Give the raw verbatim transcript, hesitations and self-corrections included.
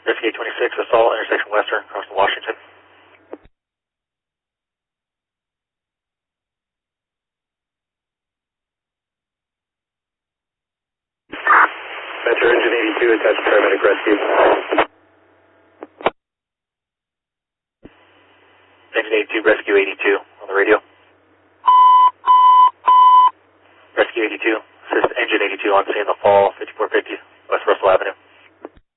Rescue eight twenty-six, assault, intersection Western, across to Washington. Metro Engine eighty-two, attached paramedic rescue. Engine eighty-two, Rescue eighty-two, on the radio. Rescue eighty-two, assist Engine eighty-two on scene, the fall, fifty-four fifty, West Russell Avenue.